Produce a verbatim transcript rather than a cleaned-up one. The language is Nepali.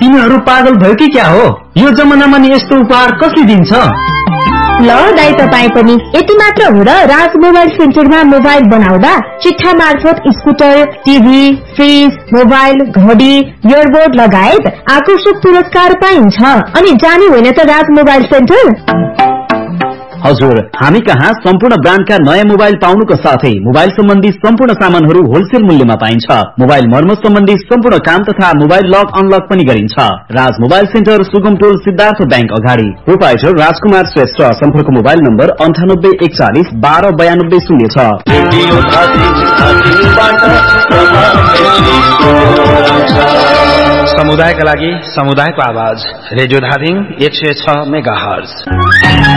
तिमीहरू पागल भयो कि क्या हो? यो जमानामा नि यस्तो उपहार कसले दिन्छ? ल दाइ तपाईँ पनि यति मात्र हो र राज मोबाइल सेन्टरमा मोबाइल बनाउँदा चिठा मार्फत स्कुटर, टिभी, फ्रिज, मोबाइल, घडी, इयरबोर्ड लगायत आकर्षक पुरस्कार पाइन्छ। अनि जाने होइन त राज मोबाइल सेन्टर? हजुर, हामी कहाँ सम्पूर्ण ब्रान्डका नयाँ मोबाइल पाउनुको साथै मोबाइल सम्बन्धी सम्पूर्ण सामानहरू होलसेल मूल्यमा पाइन्छ। मोबाइल मर्मत सम्बन्धी सम्पूर्ण काम तथा मोबाइल लक अनलक पनि गरिन्छ। राज मोबाइल सेन्टर, सुगम टोल, सिद्धार्थ बैंक अगाडि। प्रोपाइटर राजकुमार श्रेष्ठ। सम्पर्क मोबाइल नम्बर अन्ठानब्बे एकचालिस बाह्र बयानब्बे शून्य छ। समुदायका लागि समुदायको आवाज रेडियो धादिङ एक सय छ मेगा हर्ज।